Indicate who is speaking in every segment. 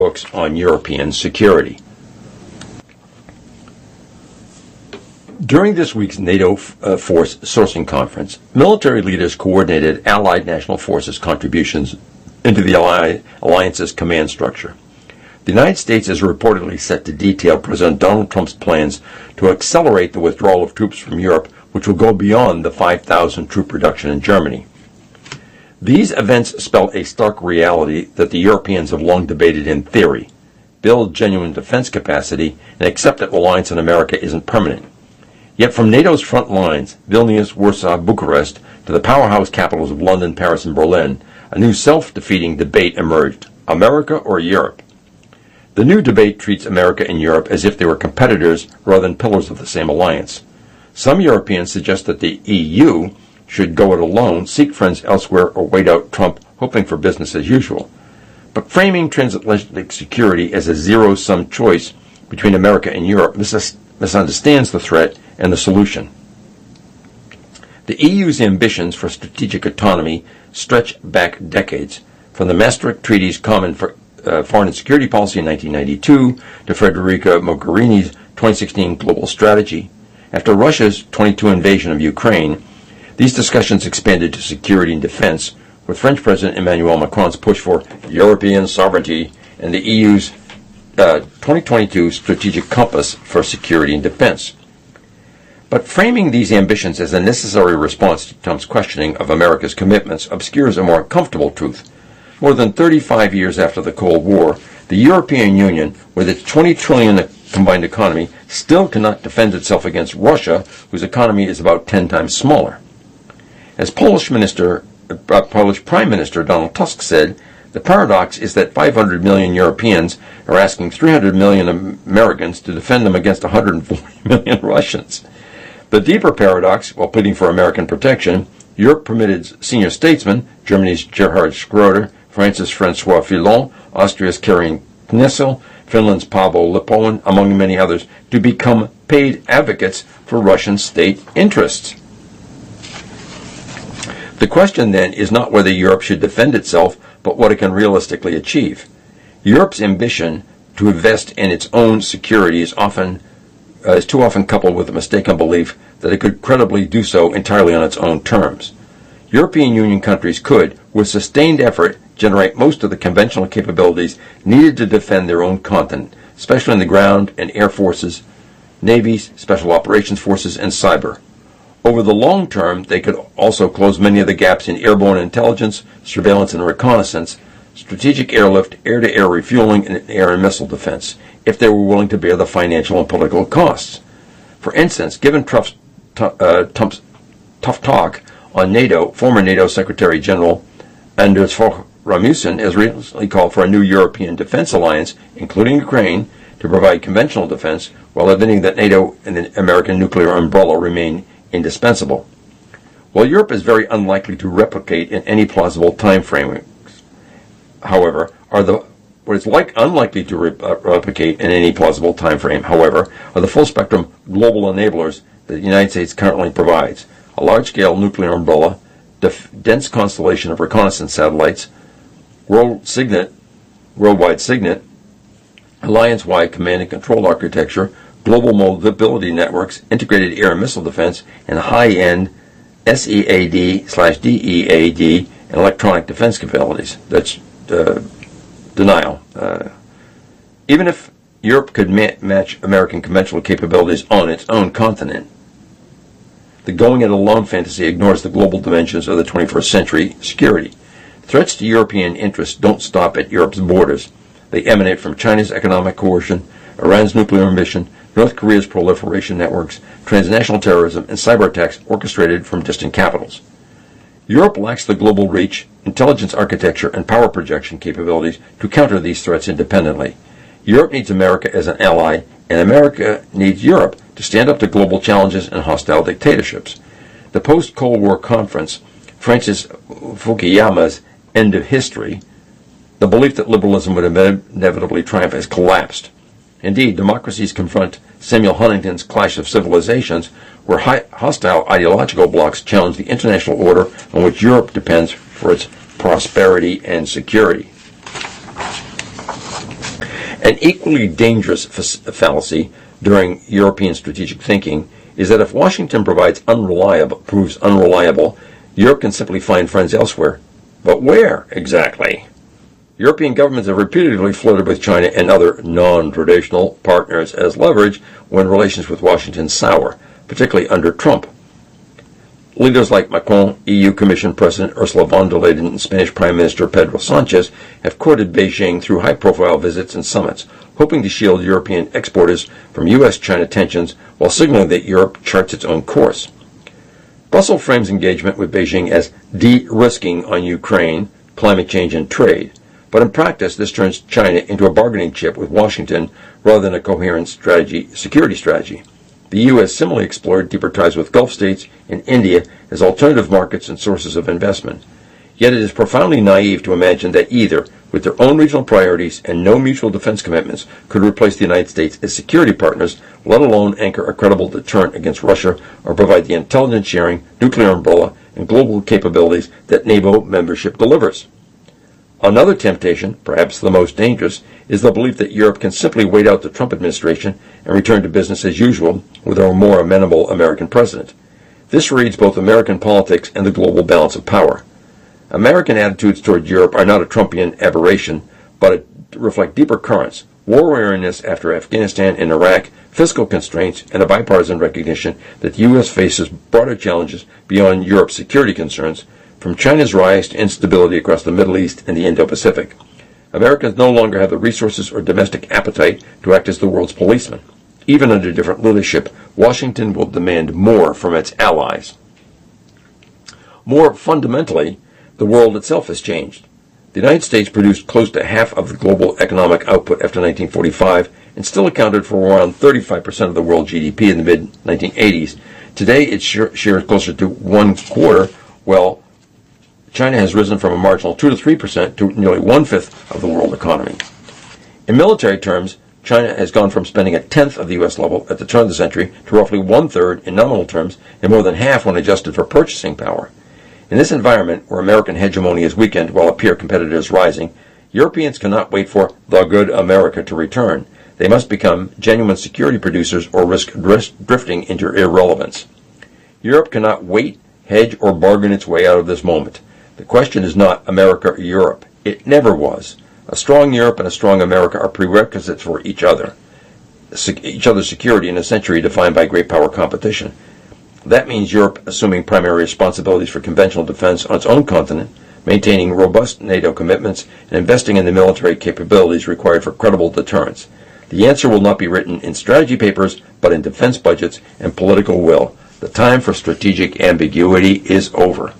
Speaker 1: books on European security. During this week's NATO Force Sourcing Conference, military leaders coordinated Allied national forces contributions into the alliance's command structure. The United States is reportedly set to detail President Donald Trump's plans to accelerate the withdrawal of troops from Europe, which will go beyond the 5,000 troop reduction in Germany. These events spell a stark reality that the Europeans have long debated in theory: build genuine defense capacity and accept that reliance on America isn't permanent. Yet from NATO's front lines, Vilnius, Warsaw, Bucharest, to the powerhouse capitals of London, Paris, and Berlin, a new self-defeating debate emerged: America or Europe? The new debate treats America and Europe as if they were competitors rather than pillars of the same alliance. Some Europeans suggest that the EU should go it alone, seek friends elsewhere, or wait out Trump, hoping for business as usual. But framing transatlantic security as a zero-sum choice between America and Europe misunderstands the threat and the solution. The EU's ambitions for strategic autonomy stretch back decades, from the Maastricht Treaty's common foreign and security policy in 1992 to Federica Mogherini's 2016 global strategy. After Russia's 22 invasion of Ukraine, these discussions expanded to security and defense, with French President Emmanuel Macron's push for European sovereignty and the EU's 2022 strategic compass for security and defense. But framing these ambitions as a necessary response to Trump's questioning of America's commitments obscures a more comfortable truth. More than 35 years after the Cold War, the European Union, with its $20 trillion combined economy, still cannot defend itself against Russia, whose economy is about 10 times smaller. As Polish Prime Minister Donald Tusk said, the paradox is that 500 million Europeans are asking 300 million Americans to defend them against 140 million Russians. The deeper paradox, while pleading for American protection, Europe permitted senior statesmen, Germany's Gerhard Schröder, France's Francois Fillon, Austria's Karin Knessel, Finland's Paavo Lipponen, among many others, to become paid advocates for Russian state interests. The question then is not whether Europe should defend itself, but what it can realistically achieve. Europe's ambition to invest in its own security is too often coupled with the mistaken belief that it could credibly do so entirely on its own terms. European Union countries could, with sustained effort, generate most of the conventional capabilities needed to defend their own continent, especially in the ground and air forces, navies, special operations forces, and cyber. Over the long term, they could also close many of the gaps in airborne intelligence, surveillance and reconnaissance, strategic airlift, air-to-air refueling, and air and missile defense, if they were willing to bear the financial and political costs. For instance, given Trump's tough talk on NATO, former NATO Secretary General Anders Fogh Rasmussen has recently called for a new European defense alliance, including Ukraine, to provide conventional defense, while admitting that NATO and the American nuclear umbrella remain indispensable. While Europe is very unlikely to replicate in any plausible time frame, however, unlikely to replicate in any plausible time frame, however, are the full-spectrum global enablers that the United States currently provides: a large-scale nuclear umbrella, dense constellation of reconnaissance satellites, worldwide SIGINT, alliance-wide command and control architecture, global mobility networks, integrated air and missile defense, and high-end SEAD/DEAD and electronic defense capabilities. That's denial. Even if Europe could match American conventional capabilities on its own continent, the going-it-alone fantasy ignores the global dimensions of the 21st century security. Threats to European interests don't stop at Europe's borders. They emanate from China's economic coercion, Iran's nuclear ambition, North Korea's proliferation networks, transnational terrorism, and cyber attacks orchestrated from distant capitals. Europe lacks the global reach, intelligence architecture, and power projection capabilities to counter these threats independently. Europe needs America as an ally, and America needs Europe to stand up to global challenges and hostile dictatorships. The post-Cold War conference, Francis Fukuyama's End of History, the belief that liberalism would inevitably triumph, has collapsed. Indeed, democracies confront Samuel Huntington's Clash of Civilizations, where hostile ideological blocs challenge the international order on which Europe depends for its prosperity and security. An equally dangerous fallacy during European strategic thinking is that if Washington proves unreliable, Europe can simply find friends elsewhere. But where exactly? European governments have repeatedly flirted with China and other non-traditional partners as leverage when relations with Washington sour, particularly under Trump. Leaders like Macron, EU Commission President Ursula von der Leyen, and Spanish Prime Minister Pedro Sanchez have courted Beijing through high-profile visits and summits, hoping to shield European exporters from U.S.-China tensions while signaling that Europe charts its own course. Brussels frames engagement with Beijing as de-risking on Ukraine, climate change, and trade. But in practice, this turns China into a bargaining chip with Washington rather than a coherent security strategy. The EU has similarly explored deeper ties with Gulf states and India as alternative markets and sources of investment. Yet it is profoundly naive to imagine that either, with their own regional priorities and no mutual defense commitments, could replace the United States as security partners, let alone anchor a credible deterrent against Russia or provide the intelligence sharing, nuclear umbrella, and global capabilities that NATO membership delivers. Another temptation, perhaps the most dangerous, is the belief that Europe can simply wait out the Trump administration and return to business as usual with a more amenable American president. This reads both American politics and the global balance of power. American attitudes toward Europe are not a Trumpian aberration, but reflect deeper currents, war weariness after Afghanistan and Iraq, fiscal constraints, and a bipartisan recognition that the U.S. faces broader challenges beyond Europe's security concerns, from China's rise to instability across the Middle East and the Indo-Pacific. Americans no longer have the resources or domestic appetite to act as the world's policeman. Even under different leadership, Washington will demand more from its allies. More fundamentally, the world itself has changed. The United States produced close to half of the global economic output after 1945 and still accounted for around 35% of the world GDP in the mid-1980s. Today, its share is closer to one quarter, while China has risen from a marginal 2 to 3% to nearly one-fifth of the world economy. In military terms, China has gone from spending a tenth of the U.S. level at the turn of the century to roughly one-third in nominal terms and more than half when adjusted for purchasing power. In this environment, where American hegemony is weakened while a peer competitor is rising, Europeans cannot wait for the good America to return. They must become genuine security producers or risk drifting into irrelevance. Europe cannot wait, hedge, or bargain its way out of this moment. The question is not America or Europe. It never was. A strong Europe and a strong America are prerequisites for each other's security in a century defined by great power competition. That means Europe assuming primary responsibilities for conventional defense on its own continent, maintaining robust NATO commitments, and investing in the military capabilities required for credible deterrence. The answer will not be written in strategy papers, but in defense budgets and political will. The time for strategic ambiguity is over.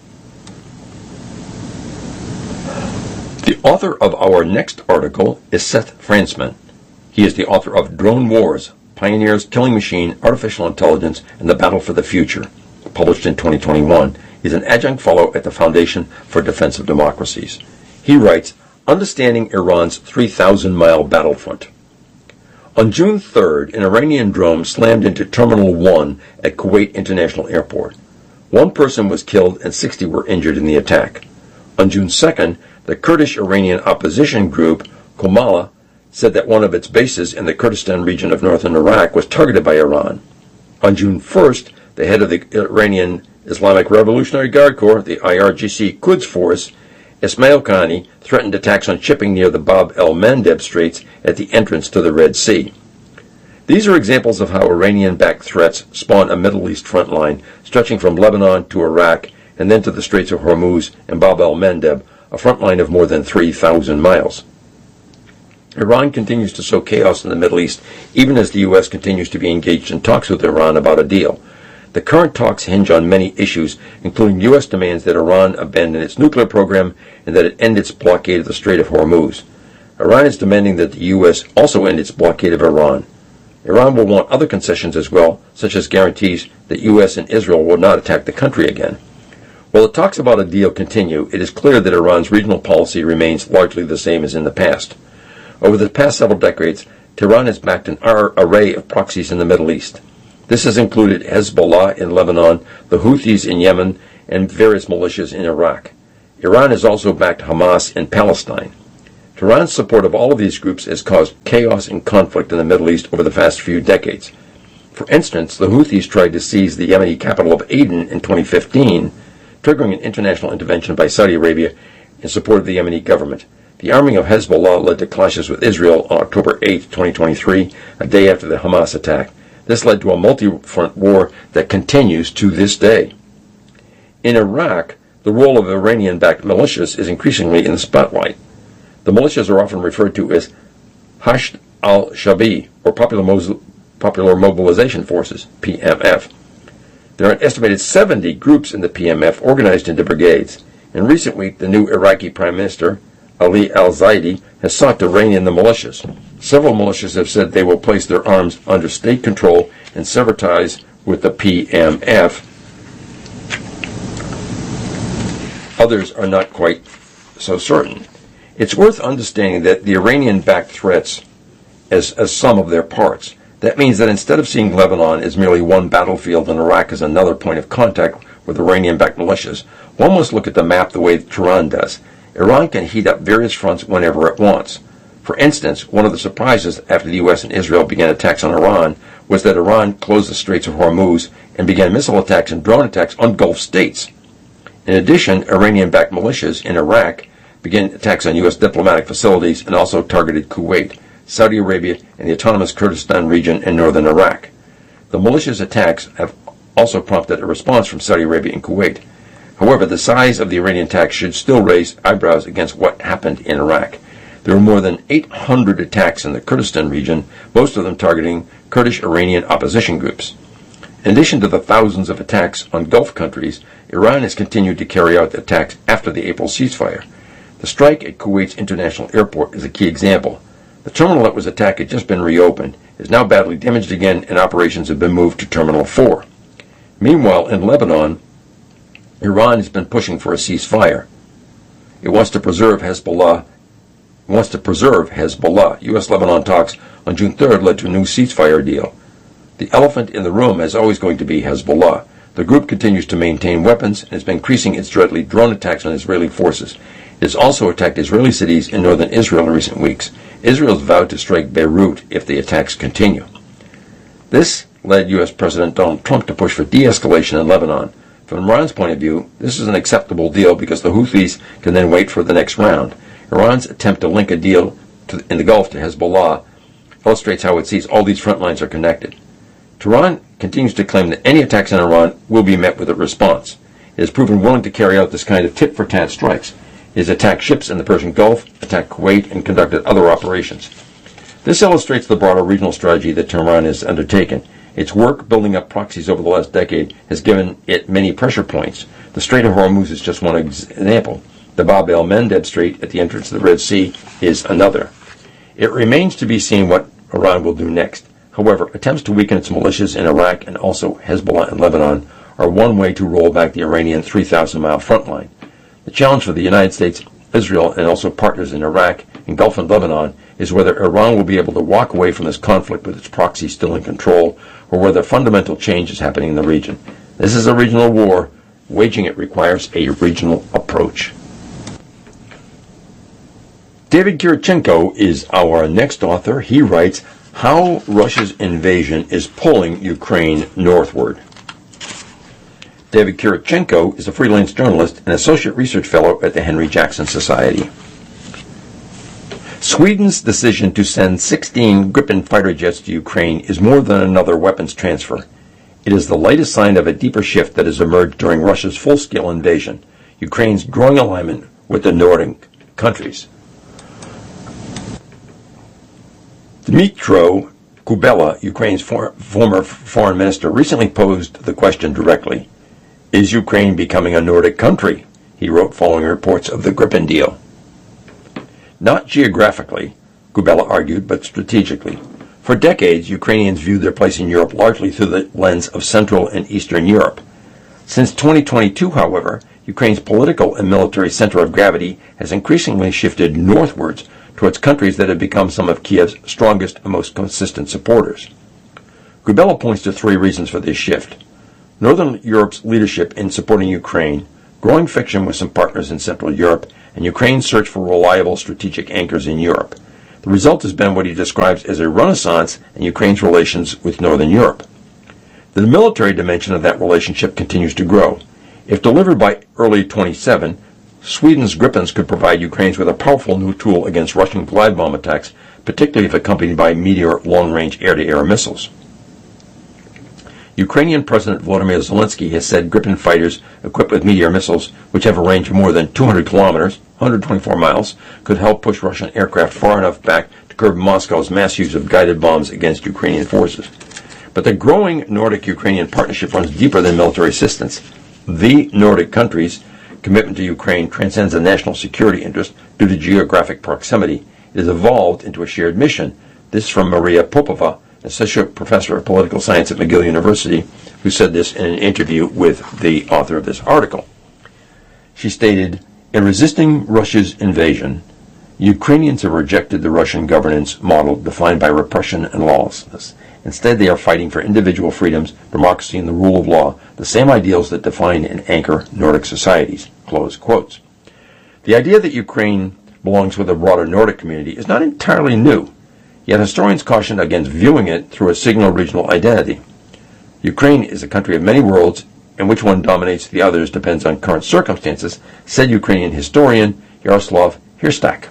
Speaker 1: The author of our next article is Seth Frantzman. He is the author of Drone Wars, Pioneers, Killing Machine, Artificial Intelligence, and the Battle for the Future, published in 2021. He's an adjunct fellow at the Foundation for Defense of Democracies. He writes, Understanding Iran's 3,000-mile battlefront. On June 3rd, an Iranian drone slammed into Terminal 1 at Kuwait International Airport. One person was killed and 60 were injured in the attack. On June 2nd, the Kurdish-Iranian opposition group, Komala, said that one of its bases in the Kurdistan region of northern Iraq was targeted by Iran. On June 1st, the head of the Iranian Islamic Revolutionary Guard Corps, the IRGC Quds Force, Ismail Khani, threatened attacks on shipping near the Bab el-Mandeb Straits at the entrance to the Red Sea. These are examples of how Iranian-backed threats spawn a Middle East front line stretching from Lebanon to Iraq and then to the Straits of Hormuz and Bab el-Mandeb, a front line of more than 3,000 miles. Iran continues to sow chaos in the Middle East, even as the U.S. continues to be engaged in talks with Iran about a deal. The current talks hinge on many issues, including U.S. demands that Iran abandon its nuclear program and that it end its blockade of the Strait of Hormuz. Iran is demanding that the U.S. also end its blockade of Iran. Iran will want other concessions as well, such as guarantees that U.S. and Israel will not attack the country again. While the talks about a deal continue, it is clear that Iran's regional policy remains largely the same as in the past. Over the past several decades, Tehran has backed an array of proxies in the Middle East. This has included Hezbollah in Lebanon, the Houthis in Yemen, and various militias in Iraq. Iran has also backed Hamas in Palestine. Tehran's support of all of these groups has caused chaos and conflict in the Middle East over the past few decades. For instance, the Houthis tried to seize the Yemeni capital of Aden in 2015, triggering an international intervention by Saudi Arabia in support of the Yemeni government. The arming of Hezbollah led to clashes with Israel on October 8, 2023, a day after the Hamas attack. This led to a multi-front war that continues to this day. In Iraq, the role of Iranian-backed militias is increasingly in the spotlight. The militias are often referred to as Hashd al-Shabi, or Popular Mobilization Forces, PMF. There are an estimated 70 groups in the PMF organized into brigades. In recent weeks, the new Iraqi Prime Minister, Ali al-Zaidi, has sought to rein in the militias. Several militias have said they will place their arms under state control and sever ties with the PMF. Others are not quite so certain. It's worth understanding that the Iranian-backed threats as a sum of their parts. That means that instead of seeing Lebanon as merely one battlefield and Iraq as another point of contact with Iranian-backed militias, one must look at the map the way Tehran does. Iran can heat up various fronts whenever it wants. For instance, one of the surprises after the U.S. and Israel began attacks on Iran was that Iran closed the Straits of Hormuz and began missile attacks and drone attacks on Gulf states. In addition, Iranian-backed militias in Iraq began attacks on U.S. diplomatic facilities and also targeted Kuwait, Saudi Arabia, and the autonomous Kurdistan region in northern Iraq. The militias' attacks have also prompted a response from Saudi Arabia and Kuwait. However, the size of the Iranian attacks should still raise eyebrows against what happened in Iraq. There were more than 800 attacks in the Kurdistan region, most of them targeting Kurdish Iranian opposition groups. In addition to the thousands of attacks on Gulf countries, Iran has continued to carry out attacks after the April ceasefire. The strike at Kuwait's international airport is a key example. The terminal that was attacked had just been reopened, is now badly damaged again, and operations have been moved to Terminal 4. Meanwhile, in Lebanon, Iran has been pushing for a ceasefire. It wants to preserve Hezbollah. U.S.-Lebanon talks on June 3rd led to a new ceasefire deal. The elephant in the room is always going to be Hezbollah. The group continues to maintain weapons and has been increasing its deadly drone attacks on Israeli forces. It has also attacked Israeli cities in northern Israel in recent weeks. Israel has vowed to strike Beirut if the attacks continue. This led U.S. President Donald Trump to push for de-escalation in Lebanon. From Iran's point of view, this is an acceptable deal because the Houthis can then wait for the next round. Iran's attempt to link a deal in the Gulf to Hezbollah illustrates how it sees all these front lines are connected. Tehran continues to claim that any attacks on Iran will be met with a response. It has proven willing to carry out this kind of tit-for-tat strikes. It has attacked ships in the Persian Gulf, attacked Kuwait, and conducted other operations. This illustrates the broader regional strategy that Tehran has undertaken. Its work building up proxies over the last decade has given it many pressure points. The Strait of Hormuz is just one example. The Bab el-Mandeb Strait at the entrance to the Red Sea is another. It remains to be seen what Iran will do next. However, attempts to weaken its militias in Iraq and also Hezbollah in Lebanon are one way to roll back the Iranian 3,000-mile front line. The challenge for the United States, Israel, and also partners in Iraq and Gulf and Lebanon is whether Iran will be able to walk away from this conflict with its proxies still in control, or whether fundamental change is happening in the region. This is a regional war. Waging it requires a regional approach. David Kirichenko is our next author. He writes, How Russia's Invasion is Pulling Ukraine Northward. David Kirichenko is a freelance journalist and associate research fellow at the Henry Jackson Society. Sweden's decision to send 16 Gripen fighter jets to Ukraine is more than another weapons transfer. It is the latest sign of a deeper shift that has emerged during Russia's full-scale invasion, Ukraine's growing alignment with the Nordic countries. Dmytro Kuleba, Ukraine's former foreign minister, recently posed the question directly, Is Ukraine becoming a Nordic country? He wrote following reports of the Gripen deal. Not geographically, Kuleba argued, but strategically. For decades, Ukrainians viewed their place in Europe largely through the lens of Central and Eastern Europe. Since 2022, however, Ukraine's political and military center of gravity has increasingly shifted northwards towards countries that have become some of Kiev's strongest and most consistent supporters. Kuleba points to three reasons for this shift. Northern Europe's leadership in supporting Ukraine, growing friction with some partners in Central Europe, and Ukraine's search for reliable strategic anchors in Europe. The result has been what he describes as a renaissance in Ukraine's relations with Northern Europe. The military dimension of that relationship continues to grow. If delivered by early 27, Sweden's Gripens could provide Ukrainians with a powerful new tool against Russian glide bomb attacks, particularly if accompanied by Meteor long-range air-to-air missiles. Ukrainian President Volodymyr Zelensky has said Gripen fighters equipped with Meteor missiles, which have a range of more than 200 kilometers, 124 miles, could help push Russian aircraft far enough back to curb Moscow's mass use of guided bombs against Ukrainian forces. But the growing Nordic-Ukrainian partnership runs deeper than military assistance. The Nordic countries' commitment to Ukraine transcends a national security interest due to geographic proximity. It has evolved into a shared mission. This from Maria Popova, Associate Professor of Political Science at McGill University, who said this in an interview with the author of this article. She stated, "In resisting Russia's invasion, Ukrainians have rejected the Russian governance model defined by repression and lawlessness. Instead, they are fighting for individual freedoms, democracy, and the rule of law, the same ideals that define and anchor Nordic societies." Close quotes. The idea that Ukraine belongs with a broader Nordic community is not entirely new, yet historians caution against viewing it through a single regional identity. Ukraine is a country of many worlds, and which one dominates the others depends on current circumstances, said Ukrainian historian Yaroslav Hirstak.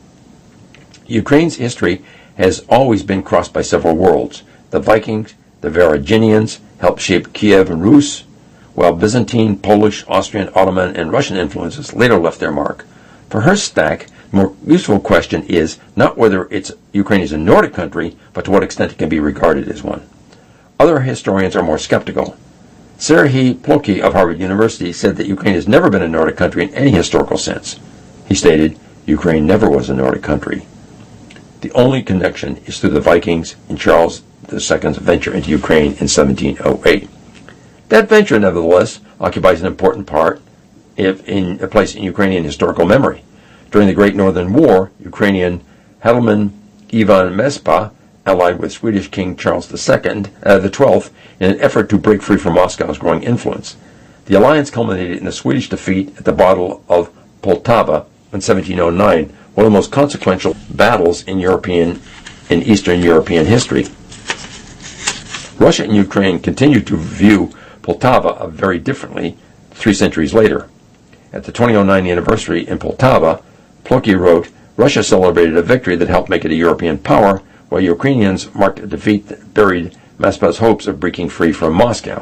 Speaker 1: Ukraine's history has always been crossed by several worlds. The Vikings, the Varangians helped shape Kiev and Rus, while Byzantine, Polish, Austrian, Ottoman, and Russian influences later left their mark. For Hirstak, the more useful question is not whether Ukraine is a Nordic country, but to what extent it can be regarded as one. Other historians are more skeptical. Serhiy Plokhy of Harvard University said that Ukraine has never been a Nordic country in any historical sense. He stated, "Ukraine never was a Nordic country. The only connection is through the Vikings and Charles II's venture into Ukraine in 1708. That venture, nevertheless, occupies an important in a place in Ukrainian historical memory. During the Great Northern War, Ukrainian Hetman Ivan Mespa allied with Swedish King Charles the XII in an effort to break free from Moscow's growing influence. The alliance culminated in the Swedish defeat at the Battle of Poltava in 1709, one of the most consequential battles in Eastern European history. Russia and Ukraine continued to view Poltava very differently 3 centuries later. At the 2009 anniversary in Poltava, Plokhy wrote, "Russia celebrated a victory that helped make it a European power, while Ukrainians marked a defeat that buried Mespa's hopes of breaking free from Moscow."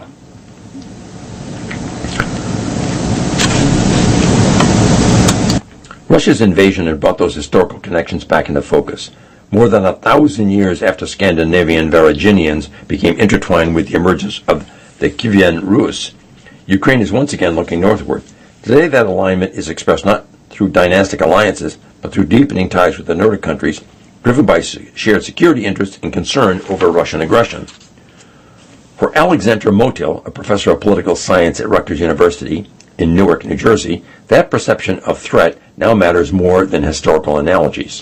Speaker 1: Russia's invasion had brought those historical connections back into focus. More than 1,000 years after Scandinavian Varangians became intertwined with the emergence of the Kievan Rus, Ukraine is once again looking northward. Today that alignment is expressed not through dynastic alliances, but through deepening ties with the Nordic countries, driven by shared security interests and concern over Russian aggression. For Alexandra Motil, a professor of political science at Rutgers University in Newark, New Jersey, that perception of threat now matters more than historical analogies.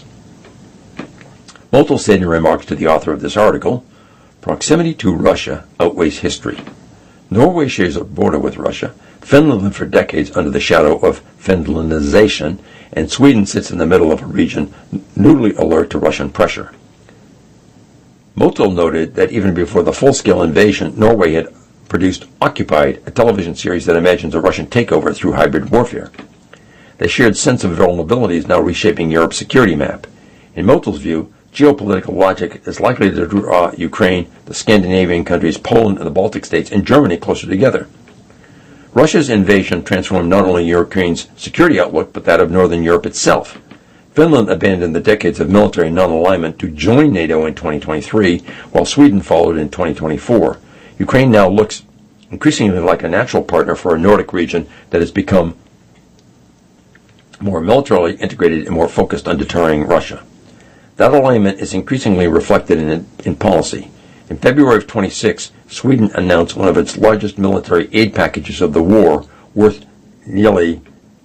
Speaker 1: Motil said in remarks to the author of this article, "Proximity to Russia outweighs history. Norway shares a border with Russia. Finland lived for decades under the shadow of Finlandization, and Sweden sits in the middle of a region newly alert to Russian pressure." Motil noted that even before the full-scale invasion, Norway had produced Occupied, a television series that imagines a Russian takeover through hybrid warfare. The shared sense of vulnerability is now reshaping Europe's security map. In Motil's view, geopolitical logic is likely to draw Ukraine, the Scandinavian countries, Poland, and the Baltic states, and Germany closer together. Russia's invasion transformed not only Ukraine's security outlook, but that of Northern Europe itself. Finland abandoned the decades of military non-alignment to join NATO in 2023, while Sweden followed in 2024. Ukraine now looks increasingly like a natural partner for a Nordic region that has become more militarily integrated and more focused on deterring Russia. That alignment is increasingly reflected in policy. In February of 26, Sweden announced one of its largest military aid packages of the war, worth nearly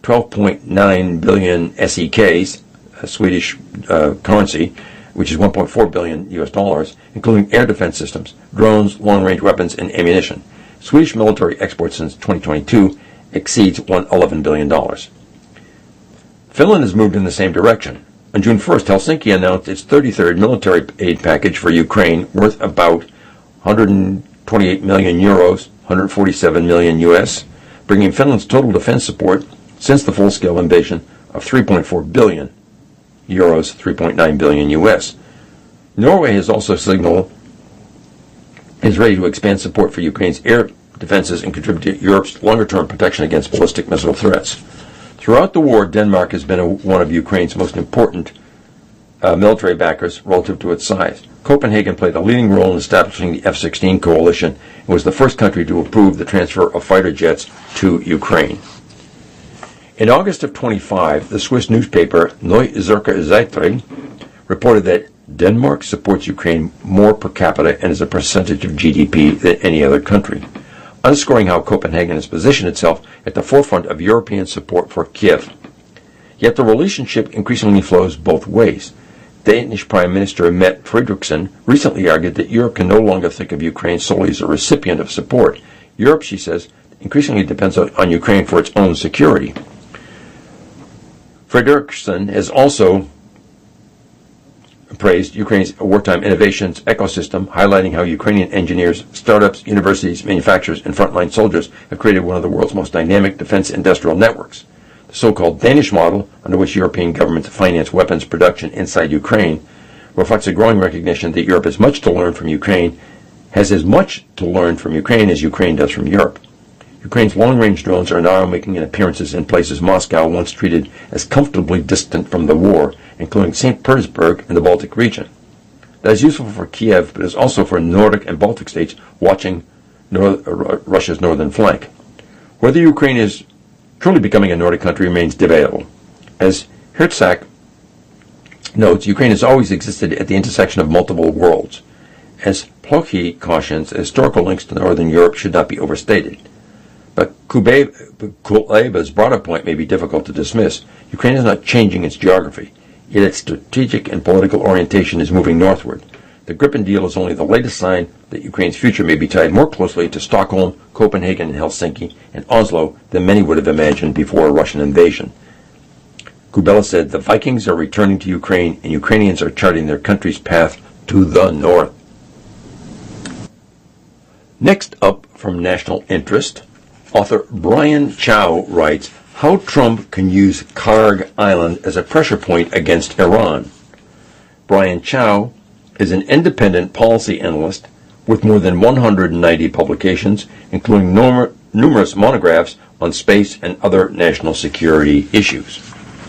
Speaker 1: 12.9 billion SEKs, Swedish currency, which is 1.4 billion US dollars, including air defense systems, drones, long-range weapons, and ammunition. Swedish military exports since 2022 exceeds $11 billion. Finland has moved in the same direction. On June 1st, Helsinki announced its 33rd military aid package for Ukraine worth about 128 million euros, 147 million US, bringing Finland's total defense support since the full-scale invasion of 3.4 billion euros, 3.9 billion US. Norway has also signaled is ready to expand support for Ukraine's air defenses and contribute to Europe's longer-term protection against ballistic missile threats. Throughout the war, Denmark has been one of Ukraine's most important military backers relative to its size. Copenhagen played a leading role in establishing the F-16 coalition and was the first country to approve the transfer of fighter jets to Ukraine. In August of 25, the Swiss newspaper Neue Zürcher Zeitung reported that Denmark supports Ukraine more per capita and as a percentage of GDP than any other country, underscoring how Copenhagen has positioned itself at the forefront of European support for Kiev. Yet the relationship increasingly flows both ways. Danish Prime Minister Mette Frederiksen recently argued that Europe can no longer think of Ukraine solely as a recipient of support. Europe, she says, increasingly depends on Ukraine for its own security. Frederiksen has also praised Ukraine's wartime innovations ecosystem, highlighting how Ukrainian engineers, startups, universities, manufacturers, and frontline soldiers have created one of the world's most dynamic defense industrial networks. The so-called Danish model, under which European governments finance weapons production inside Ukraine, reflects a growing recognition that Europe has much to learn from Ukraine, has as much to learn from Ukraine as Ukraine does from Europe. Ukraine's long-range drones are now making appearances in places Moscow once treated as comfortably distant from the war, including St. Petersburg and the Baltic region. That is useful for Kiev, but is also for Nordic and Baltic states watching Russia's northern flank. Whether Ukraine is truly becoming a Nordic country remains debatable. As Herzog notes, Ukraine has always existed at the intersection of multiple worlds. As Plochy cautions, historical links to northern Europe should not be overstated. But Kuleba's broader point may be difficult to dismiss. Ukraine is not changing its geography, yet its strategic and political orientation is moving northward. The Gripen deal is only the latest sign that Ukraine's future may be tied more closely to Stockholm, Copenhagen, and Helsinki, and Oslo than many would have imagined before a Russian invasion. Kubela said, "The Vikings are returning to Ukraine, and Ukrainians are charting their country's path to the north." Next up, from National Interest, author Brian Chow writes, How Trump Can Use Karg Island as a Pressure Point Against Iran. Brian Chow is an independent policy analyst with more than 190 publications, including numerous monographs on space and other national security issues.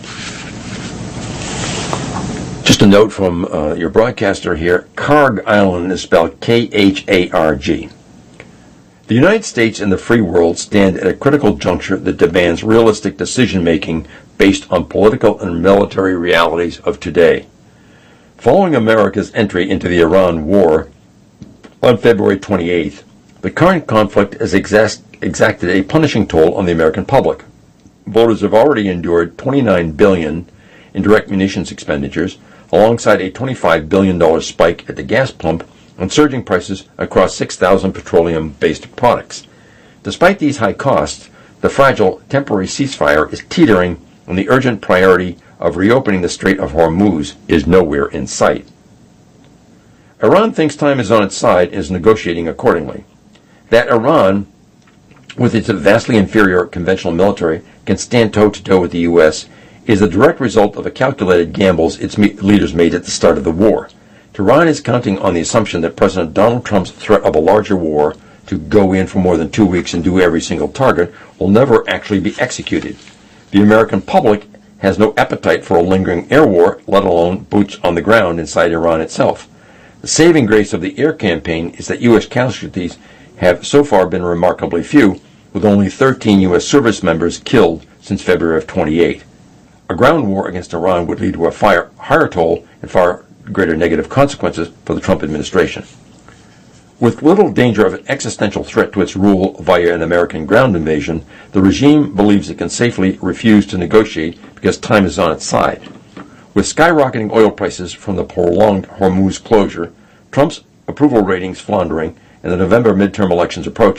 Speaker 1: Just a note from your broadcaster here, Karg Island is spelled K-H-A-R-G. The United States and the free world stand at a critical juncture that demands realistic decision-making based on political and military realities of today. Following America's entry into the Iran war on February 28th, the current conflict has exacted a punishing toll on the American public. Voters have already endured $29 billion in direct munitions expenditures, alongside a $25 billion spike at the gas pump and surging prices across 6,000 petroleum-based products. Despite these high costs, the fragile temporary ceasefire is teetering, and the urgent priority of reopening the Strait of Hormuz is nowhere in sight. Iran thinks time is on its side and is negotiating accordingly. That Iran, with its vastly inferior conventional military, can stand toe-to-toe with the U.S. is a direct result of the calculated gambles its leaders made at the start of the war. Iran is counting on the assumption that President Donald Trump's threat of a larger war to go in for more than 2 weeks and do every single target will never actually be executed. The American public has no appetite for a lingering air war, let alone boots on the ground inside Iran itself. The saving grace of the air campaign is that U.S. casualties have so far been remarkably few, with only 13 U.S. service members killed since February of 28. A ground war against Iran would lead to a higher toll and far greater negative consequences for the Trump administration. With little danger of an existential threat to its rule via an American ground invasion, the regime believes it can safely refuse to negotiate because time is on its side. With skyrocketing oil prices from the prolonged Hormuz closure, Trump's approval ratings floundering, and the November midterm elections approaching,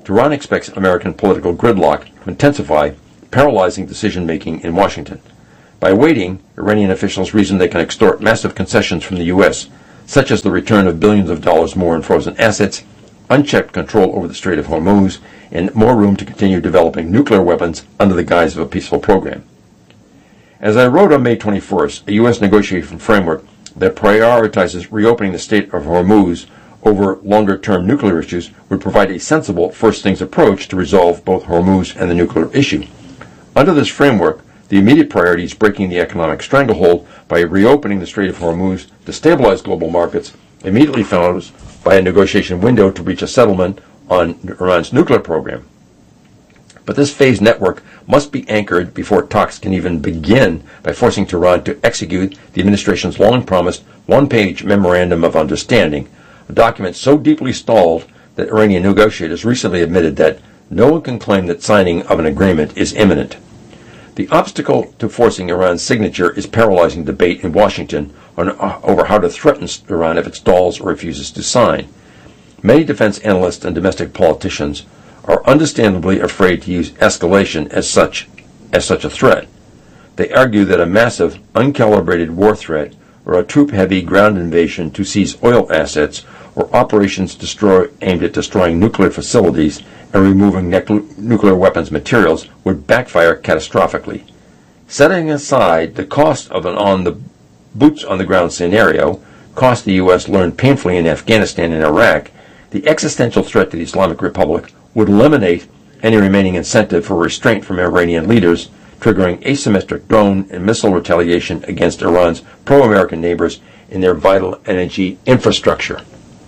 Speaker 1: Tehran expects American political gridlock to intensify, paralyzing decision-making in Washington. By waiting, Iranian officials reason they can extort massive concessions from the U.S., such as the return of billions of dollars more in frozen assets, unchecked control over the Strait of Hormuz, and more room to continue developing nuclear weapons under the guise of a peaceful program. As I wrote on May 21st, a U.S. negotiation framework that prioritizes reopening the Strait of Hormuz over longer-term nuclear issues would provide a sensible first-things approach to resolve both Hormuz and the nuclear issue. Under this framework, the immediate priority is breaking the economic stranglehold by reopening the Strait of Hormuz to stabilize global markets, immediately followed by a negotiation window to reach a settlement on Iran's nuclear program. But this phased network must be anchored before talks can even begin by forcing Tehran to execute the administration's long-promised one-page Memorandum of Understanding, a document so deeply stalled that Iranian negotiators recently admitted that no one can claim that signing of an agreement is imminent. The obstacle to forcing Iran's signature is paralyzing debate in Washington over how to threaten Iran if it stalls or refuses to sign. Many defense analysts and domestic politicians are understandably afraid to use escalation as such a threat. They argue that a massive, uncalibrated war threat or a troop-heavy ground invasion to seize oil assets or operations aimed at destroying nuclear facilities and removing nuclear weapons materials would backfire catastrophically. Setting aside the cost of an boots-on-the-ground scenario, cost the U.S. learned painfully in Afghanistan and Iraq, the existential threat to the Islamic Republic would eliminate any remaining incentive for restraint from Iranian leaders, triggering asymmetric drone and missile retaliation against Iran's pro-American neighbors in their vital energy infrastructure.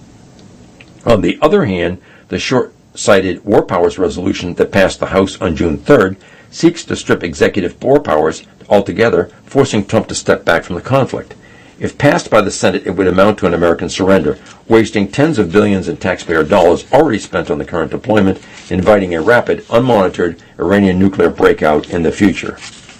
Speaker 1: On the other hand, the short-sighted War Powers resolution that passed the House on June 3rd seeks to strip executive war powers altogether, forcing Trump to step back from the conflict. If passed by the Senate, it would amount to an American surrender, wasting tens of billions in taxpayer dollars already spent on the current deployment, inviting a rapid, unmonitored Iranian nuclear breakout in the future.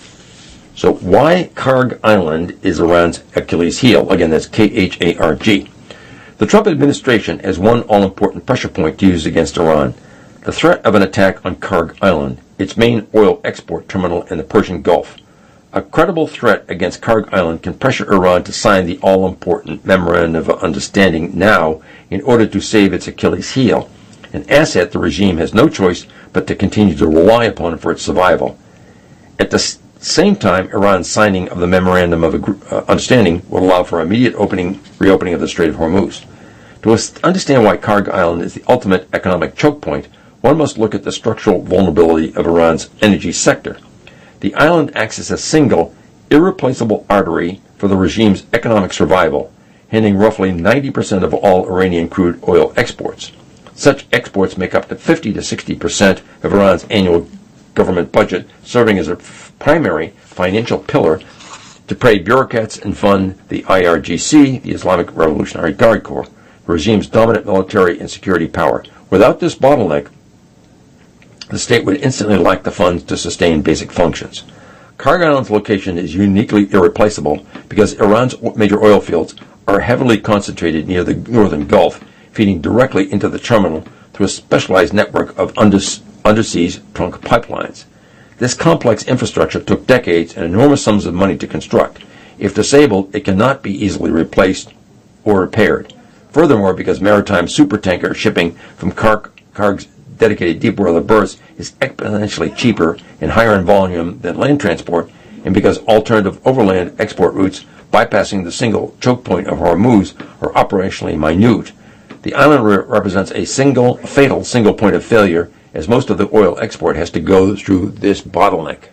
Speaker 1: So why Kharg Island is Iran's Achilles heel? Again, that's Kharg. The Trump administration has one all-important pressure point to use against Iran: the threat of an attack on Kharg Island, its main oil export terminal in the Persian Gulf. A credible threat against Kharg Island can pressure Iran to sign the all-important Memorandum of Understanding now in order to save its Achilles heel, an asset the regime has no choice but to continue to rely upon for its survival. At the same time, Iran's signing of the Memorandum of Understanding will allow for immediate reopening of the Strait of Hormuz. To understand why Kharg Island is the ultimate economic choke point, one must look at the structural vulnerability of Iran's energy sector. The island acts as a single, irreplaceable artery for the regime's economic survival, handling roughly 90% of all Iranian crude oil exports. Such exports make up to 50 to 60% of Iran's annual government budget, serving as a primary financial pillar to pay bureaucrats and fund the IRGC, the Islamic Revolutionary Guard Corps, the regime's dominant military and security power. Without this bottleneck, the state would instantly lack the funds to sustain basic functions. Kharg Island's location is uniquely irreplaceable because Iran's major oil fields are heavily concentrated near the northern Gulf, feeding directly into the terminal through a specialized network of undersea trunk pipelines. This complex infrastructure took decades and enormous sums of money to construct. If disabled, it cannot be easily replaced or repaired. Furthermore, because maritime supertanker shipping from Kharg's dedicated deep-water berths is exponentially cheaper and higher in volume than land transport, and because alternative overland export routes bypassing the single choke point of Hormuz are operationally minute, the island represents a fatal single point of failure, as most of the oil export has to go through this bottleneck.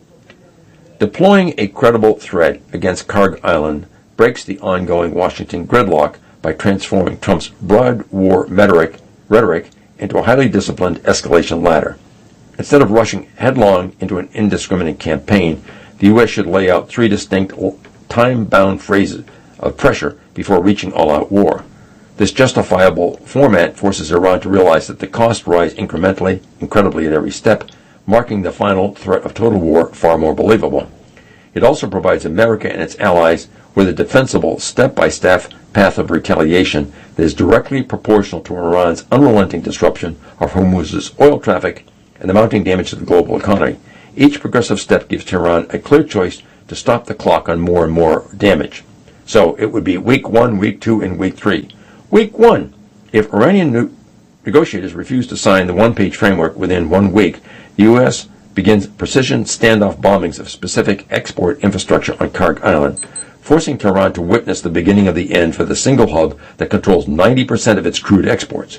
Speaker 1: Deploying a credible threat against Kharg Island breaks the ongoing Washington gridlock by transforming Trump's broad war rhetoric into a highly disciplined escalation ladder. Instead of rushing headlong into an indiscriminate campaign, the U.S. should lay out three distinct time-bound phases of pressure before reaching all-out war. This justifiable format forces Iran to realize that the costs rise incredibly at every step, marking the final threat of total war far more believable. It also provides America and its allies with a defensible, step-by-step, path of retaliation that is directly proportional to Iran's unrelenting disruption of Hormuz's oil traffic and the mounting damage to the global economy. Each progressive step gives Tehran a clear choice to stop the clock on more and more damage. So it would be week 1, week 2, and week 3. Week 1, if Iranian negotiators refuse to sign the one-page framework within 1 week, the U.S. begins precision standoff bombings of specific export infrastructure on Karg Island, forcing Tehran to witness the beginning of the end for the single hub that controls 90% of its crude exports.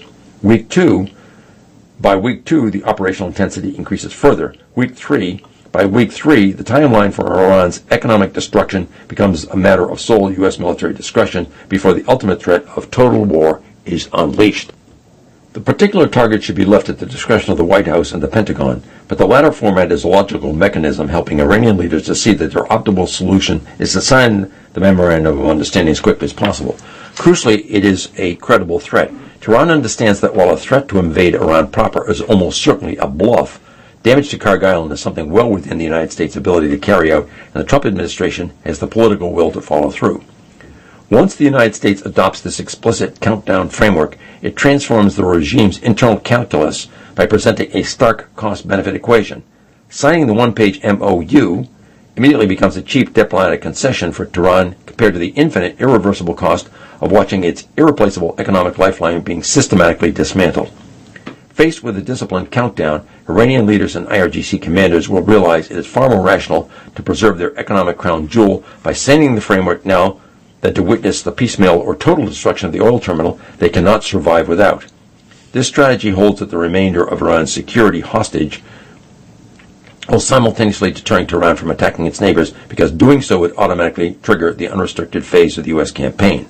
Speaker 1: By week 2, the operational intensity increases further. By week 3, the timeline for Iran's economic destruction becomes a matter of sole U.S. military discretion before the ultimate threat of total war is unleashed. The particular target should be left at the discretion of the White House and the Pentagon, but the latter format is a logical mechanism helping Iranian leaders to see that their optimal solution is to sign the Memorandum of Understanding as quickly as possible. Crucially, it is a credible threat. Tehran understands that while a threat to invade Iran proper is almost certainly a bluff, damage to Karg Island is something well within the United States' ability to carry out, and the Trump administration has the political will to follow through. Once the United States adopts this explicit countdown framework, it transforms the regime's internal calculus by presenting a stark cost-benefit equation. Signing the one-page MOU immediately becomes a cheap diplomatic concession for Tehran compared to the infinite, irreversible cost of watching its irreplaceable economic lifeline being systematically dismantled. Faced with a disciplined countdown, Iranian leaders and IRGC commanders will realize it is far more rational to preserve their economic crown jewel by signing the framework now than to witness the piecemeal or total destruction of the oil terminal they cannot survive without. This strategy holds that the remainder of Iran's security hostage, while simultaneously deterring Tehran from attacking its neighbors, because doing so would automatically trigger the unrestricted phase of the U.S. campaign.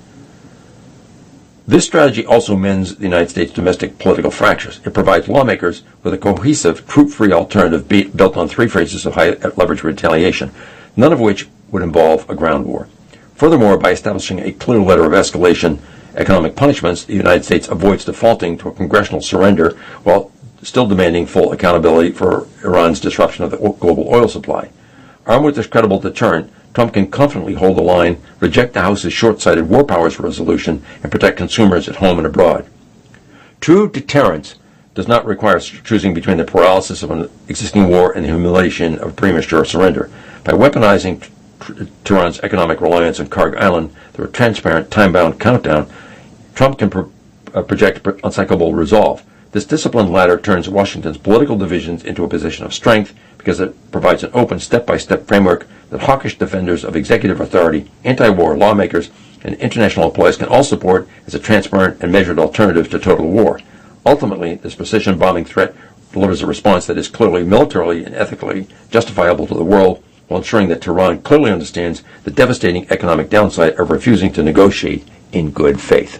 Speaker 1: This strategy also mends the United States' domestic political fractures. It provides lawmakers with a cohesive, troop-free alternative built on 3 phases of high-leverage retaliation, none of which would involve a ground war. Furthermore, by establishing a clear letter of escalation economic punishments, the United States avoids defaulting to a congressional surrender while still demanding full accountability for Iran's disruption of the global oil supply. Armed with this credible deterrent, Trump can confidently hold the line, reject the House's short-sighted war powers resolution, and protect consumers at home and abroad. True deterrence does not require choosing between the paralysis of an existing war and the humiliation of premature surrender. By weaponizing Tehran's economic reliance on Karg Island through a transparent, time-bound countdown, Trump can project uncyclable resolve. This disciplined ladder turns Washington's political divisions into a position of strength because it provides an open, step-by-step framework that hawkish defenders of executive authority, anti-war lawmakers, and international employees can all support as a transparent and measured alternative to total war. Ultimately, this precision bombing threat delivers a response that is clearly militarily and ethically justifiable to the world, while ensuring that Tehran clearly understands the devastating economic downside of refusing to negotiate in good faith.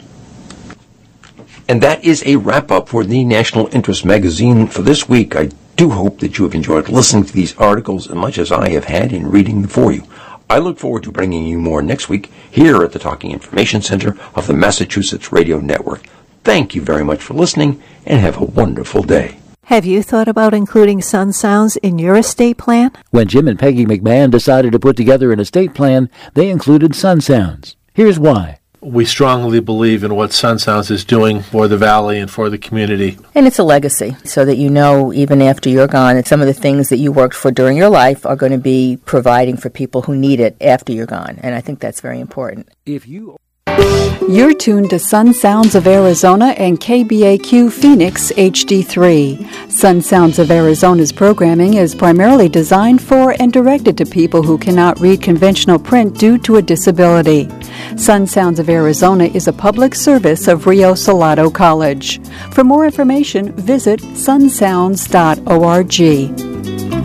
Speaker 1: And that is a wrap-up for the National Interest magazine for this week. I do hope that you have enjoyed listening to these articles as much as I have had in reading them for you. I look forward to bringing you more next week here at the Talking Information Center of the Massachusetts Radio Network. Thank you very much for listening, and have a wonderful day.
Speaker 2: Have you thought about including sun sounds in your estate plan?
Speaker 3: When Jim and Peggy McMahon decided to put together an estate plan, they included sun sounds. Here's why.
Speaker 4: We strongly believe in what Sun Sounds is doing for the Valley and for the community.
Speaker 5: And it's a legacy, so that you know, even after you're gone, that some of the things that you worked for during your life are going to be providing for people who need it after you're gone. And I think that's very important.
Speaker 6: You're tuned to Sun Sounds of Arizona and KBAQ Phoenix HD3. Sun Sounds of Arizona's programming is primarily designed for and directed to people who cannot read conventional print due to a disability. Sun Sounds of Arizona is a public service of Rio Salado College. For more information, visit sunsounds.org.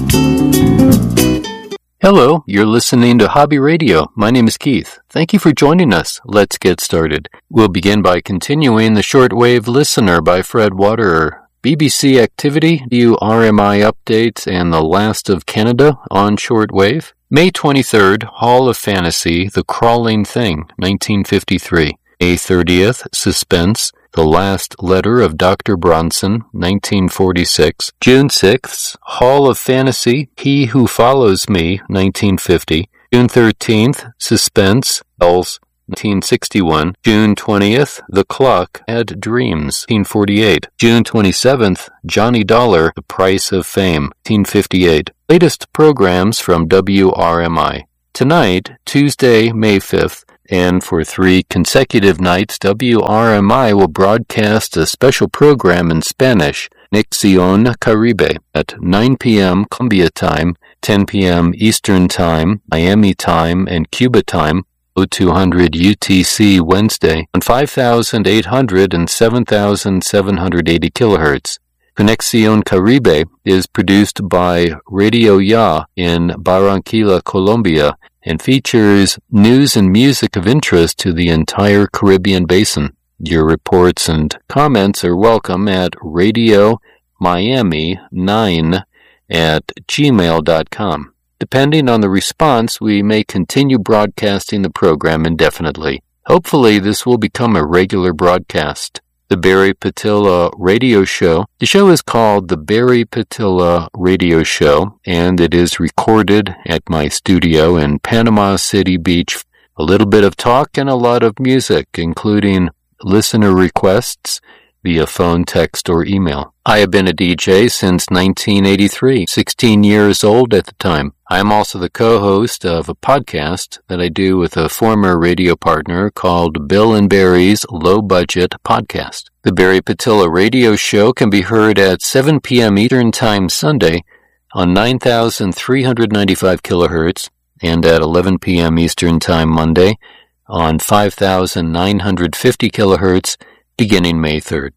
Speaker 7: Hello, you're listening to Hobby Radio. My name is Keith. Thank you for joining us. Let's get started. We'll begin by continuing The Shortwave Listener by Fred Waterer. BBC Activity, RMI updates, and The Last of Canada on shortwave. May 23rd, Hall of Fantasy, The Crawling Thing, 1953. May 30th, Suspense, The Last Letter of Dr. Bronson, 1946. June 6th, Hall of Fantasy, He Who Follows Me, 1950. June 13th, Suspense, Bells, 1961. June 20th, The Clock Had Dreams, 1948. June 27th, Johnny Dollar, The Price of Fame, 1958. Latest programs from WRMI. Tonight, Tuesday, May 5th, and for 3 consecutive nights, WRMI will broadcast a special program in Spanish, Conexión Caribe, at 9 p.m. Colombia time, 10 p.m. Eastern Time, Miami Time, and Cuba Time, 0200 UTC Wednesday, on 5,800 and 7,780 kilohertz. Conexión Caribe is produced by Radio Ya in Barranquilla, Colombia, and features news and music of interest to the entire Caribbean basin. Your reports and comments are welcome at radiomiami9@gmail.com. Depending on the response, we may continue broadcasting the program indefinitely. Hopefully, this will become a regular broadcast. The Barry Patilla Radio Show. The show is called The Barry Patilla Radio Show, and it is recorded at my studio in Panama City Beach. A little bit of talk and a lot of music, including listener requests via phone, text, or email. I have been a DJ since 1983, 16 years old at the time. I am also the co-host of a podcast that I do with a former radio partner called Bill and Barry's Low Budget Podcast. The Barry Patilla Radio Show can be heard at 7 p.m. Eastern Time Sunday on 9,395 kilohertz and at 11 p.m. Eastern Time Monday on 5,950 kilohertz beginning May 3rd.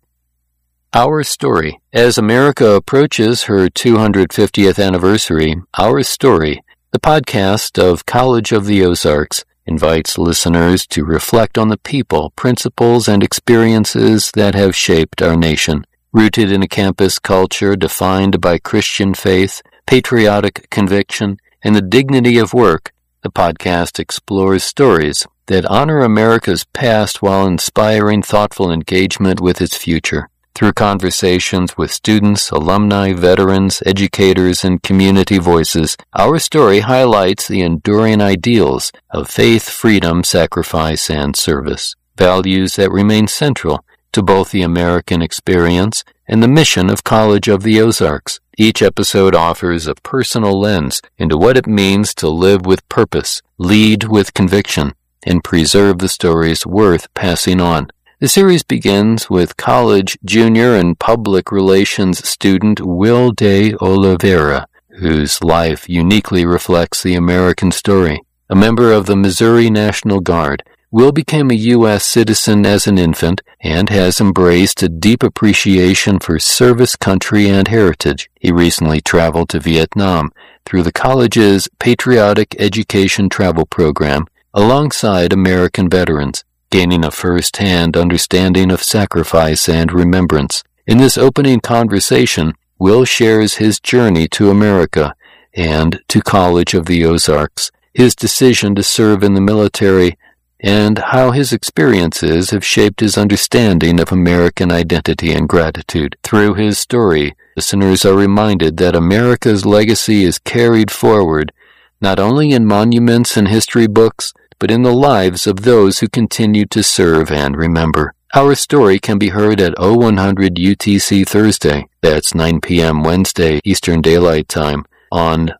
Speaker 7: Our Story. As America approaches her 250th anniversary, Our Story, the podcast of College of the Ozarks, invites listeners to reflect on the people, principles, and experiences that have shaped our nation. Rooted in a campus culture defined by Christian faith, patriotic conviction, and the dignity of work, the podcast explores stories that honor America's past while inspiring thoughtful engagement with its future. Through conversations with students, alumni, veterans, educators, and community voices, Our Story highlights the enduring ideals of faith, freedom, sacrifice, and service, values that remain central to both the American experience and the mission of College of the Ozarks. Each episode offers a personal lens into what it means to live with purpose, lead with conviction, and preserve the stories worth passing on. The series begins with college, junior, and public relations student Will de Oliveira, whose life uniquely reflects the American story. A member of the Missouri National Guard, Will became a U.S. citizen as an infant and has embraced a deep appreciation for service, country, and heritage. He recently traveled to Vietnam through the college's Patriotic Education Travel Program alongside American veterans, gaining a first-hand understanding of sacrifice and remembrance. In this opening conversation, Will shares his journey to America and to College of the Ozarks, his decision to serve in the military, and how his experiences have shaped his understanding of American identity and gratitude. Through his story, listeners are reminded that America's legacy is carried forward not only in monuments and history books, but in the lives of those who continue to serve and remember. Our Story can be heard at 0100 UTC Thursday, that's 9 p.m. Wednesday Eastern Daylight Time, on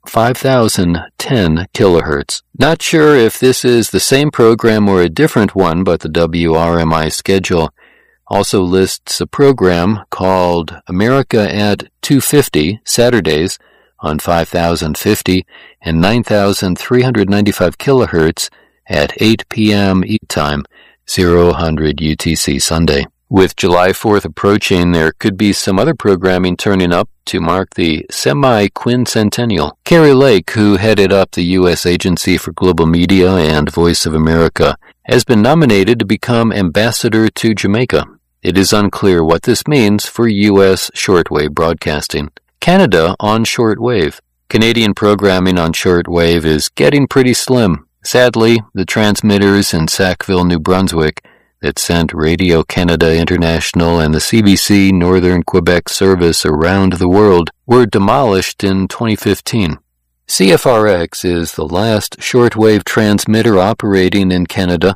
Speaker 7: 5,010 kilohertz. Not sure if this is the same program or a different one, but the WRMI schedule also lists a program called America at 250 Saturdays on 5,050 and 9,395 kilohertz at 8 p.m. East Time, 0100 UTC Sunday. With July 4th approaching, there could be some other programming turning up to mark the semi-quincentennial. Carrie Lake, who headed up the U.S. Agency for Global Media and Voice of America, has been nominated to become ambassador to Jamaica. It is unclear what this means for U.S. shortwave broadcasting. Canada on shortwave. Canadian programming on shortwave is getting pretty slim. Sadly, the transmitters in Sackville, New Brunswick, that sent Radio Canada International and the CBC Northern Quebec service around the world were demolished in 2015. CFRX is the last shortwave transmitter operating in Canada,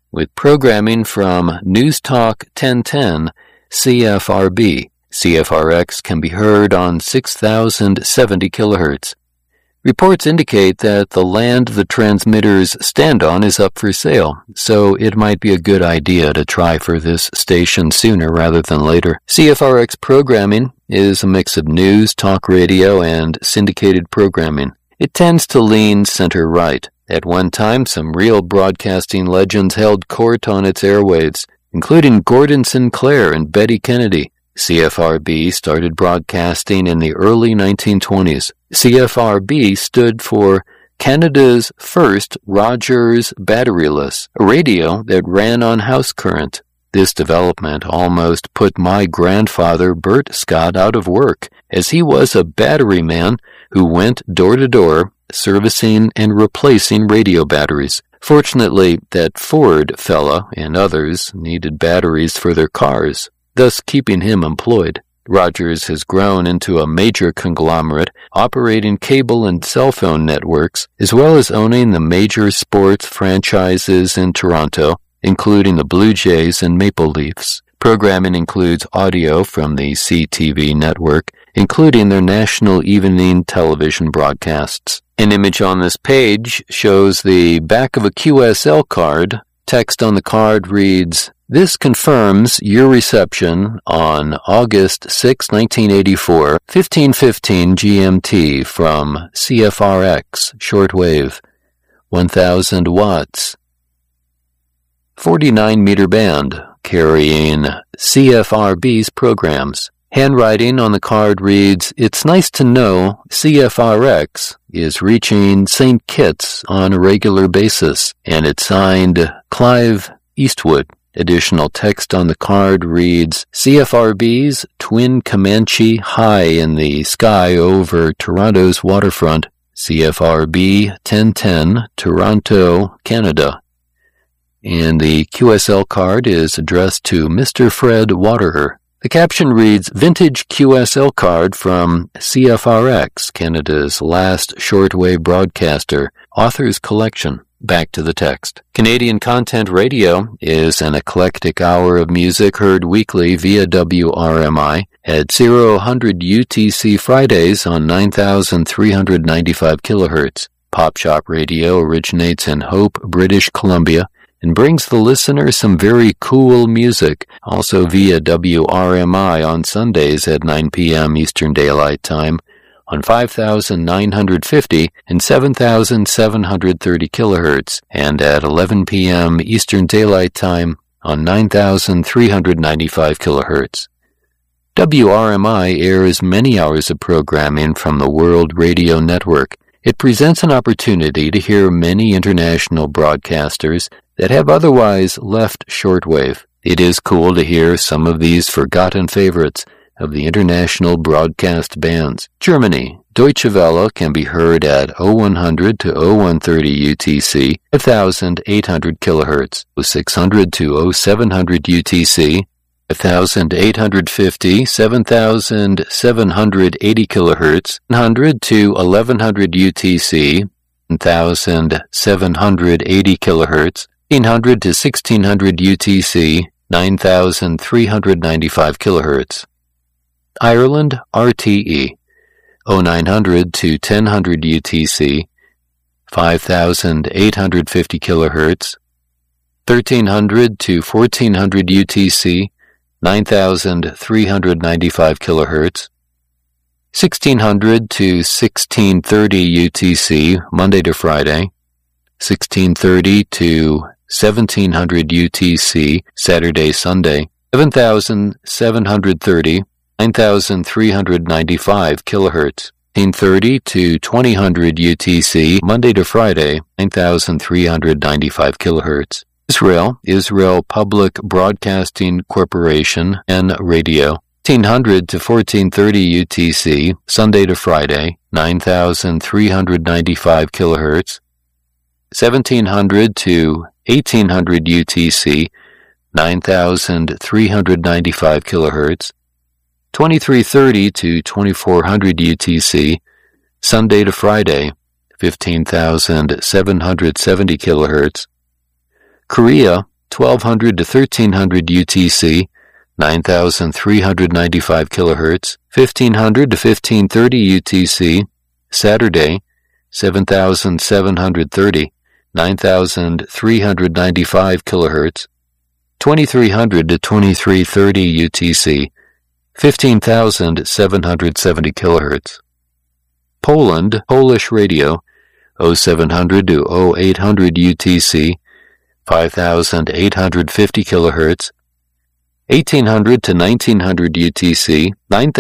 Speaker 7: with programming from News Talk 1010 CFRB. CFRX can be heard on 6,070 kilohertz. Reports indicate that the land the transmitters stand on is up for sale, so it might be a good idea to try for this station sooner rather than later. CFRX programming is a mix of news, talk radio, and syndicated programming. It tends to lean center-right. At one time, some real broadcasting legends held court on its airwaves, including Gordon Sinclair and Betty Kennedy. CFRB started broadcasting in the early 1920s. CFRB stood for Canada's first Rogers batteryless, a radio that ran on house current. This development almost put my grandfather, Bert Scott, out of work, as he was a battery man who went door to door, servicing and replacing radio batteries. Fortunately, that Ford fella and others needed batteries for their cars, thus keeping him employed. Rogers has grown into a major conglomerate, operating cable and cell phone networks, as well as owning the major sports franchises in Toronto, including the Blue Jays and Maple Leafs. Programming includes audio from the CTV network, including their national evening television broadcasts. An image on this page shows the back of a QSL card. Text on the card reads, "This confirms your reception on August 6, 1984, 15:15 GMT from CFRX, shortwave, 1,000 watts, 49-meter band, carrying CFRB's programs." Handwriting on the card reads, "It's nice to know CFRX is reaching St. Kitts on a regular basis," and it's signed Clive Eastwood. Additional text on the card reads, "CFRB's twin Comanche high in the sky over Toronto's waterfront, CFRB 1010, Toronto, Canada." And the QSL card is addressed to Mr. Fred Waterer. The caption reads, "Vintage QSL card from CFRX, Canada's last shortwave broadcaster, author's collection." Back to the text. Canadian Content Radio is an eclectic hour of music heard weekly via WRMI at 0100 UTC Fridays on 9,395 kilohertz. Pop Shop Radio originates in Hope, British Columbia, and brings the listener some very cool music, also via WRMI on Sundays at 9 p.m. Eastern Daylight Time on 5,950 and 7,730 kilohertz, and at 11 p.m. Eastern Daylight Time on 9,395 kilohertz. WRMI airs many hours of programming from the World Radio Network. It presents an opportunity to hear many international broadcasters that have otherwise left shortwave. It is cool to hear some of these forgotten favorites of the international broadcast bands. Germany, Deutsche Welle can be heard at 0100 to 0130 UTC, 5,800 kilohertz, 0600 to 0700 UTC, 5,850, 7,780 kilohertz, 100 to 1100 UTC, 1,780 kilohertz, 1,500 to 1,600 UTC, 9,395 kilohertz. Ireland, RTE, 0900 to 1000 UTC, 5,850 kilohertz, 1300 to 1400 UTC, 9,395 kilohertz, 1600 to 1630 UTC, Monday to Friday, 1630 to 1700 UTC, Saturday, Sunday, 7,730, 9,395 kilohertz, 1830 to 2000 UTC, Monday to Friday, 9,395 kilohertz. Israel Public Broadcasting Corporation and Radio, 1800 to 1430 UTC, Sunday to Friday, 9,395 kilohertz, 1700 to 1800 UTC, 9,395 kilohertz, 2330 to 2400 UTC, Sunday to Friday, 15,770 kilohertz. Korea, 1200 to 1300 UTC, 9,395 kHz, 1500 to 1530 UTC, Saturday, 7,730, 9,395 kHz, 2300 to 2330 UTC, 15,770 kHz. Poland, Polish radio, 0700 to 0800 UTC, 5,850 kHz, 1800 to 1900 UTC,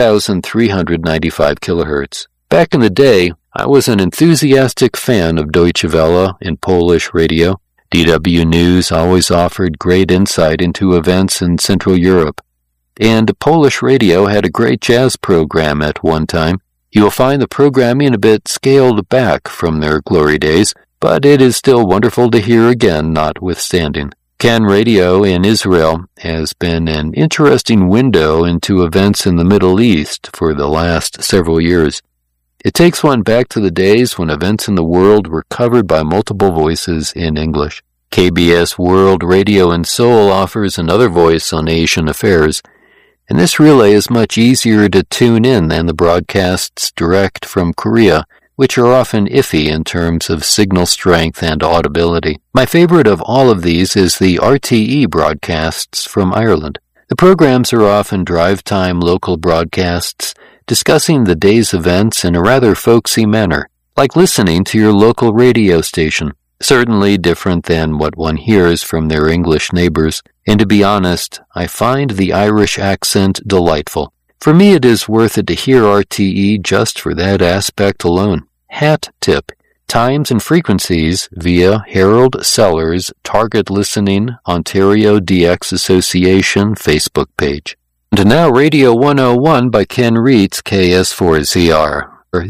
Speaker 7: 9,395 kHz. Back in the day, I was an enthusiastic fan of Deutsche Welle in Polish radio. DW News always offered great insight into events in Central Europe. And Polish radio had a great jazz program at one time. You will find the programming a bit scaled back from their glory days, but it is still wonderful to hear again, notwithstanding. Can Radio in Israel has been an interesting window into events in the Middle East for the last several years. It takes one back to the days when events in the world were covered by multiple voices in English. KBS World Radio in Seoul offers another voice on Asian affairs, and this relay is much easier to tune in than the broadcasts direct from Korea, which are often iffy in terms of signal strength and audibility. My favorite of all of these is the RTE broadcasts from Ireland. The programs are often drive-time local broadcasts discussing the day's events in a rather folksy manner, like listening to your local radio station. Certainly different than what one hears from their English neighbors, and to be honest, I find the Irish accent delightful. For me, it is worth it to hear RTE just for that aspect alone. Hat tip: times and frequencies via Harold Sellers Target Listening Ontario DX Association Facebook page. And now Radio 101 by Ken Reitz, KS4ZR, or